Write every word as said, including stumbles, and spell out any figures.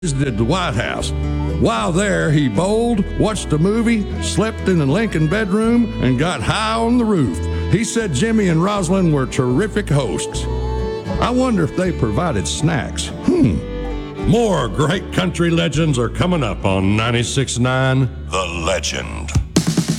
visited the White House. While there, he bowled, watched a movie, slept in the Lincoln bedroom, and got high on the roof. He said Jimmy and Rosalind were terrific hosts. I wonder if they provided snacks. Hmm. More great country legends are coming up on ninety-six point nine The Legend.